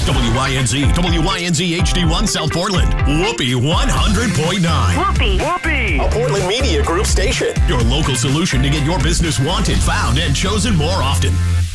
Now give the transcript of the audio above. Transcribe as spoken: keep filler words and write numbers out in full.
W Y N Z, W Y N Z H D one South Portland, Whoopee one hundred point nine. Whoopee. Whoopee. A Portland Media Group station. Your local solution to get your business wanted, found, and chosen more often.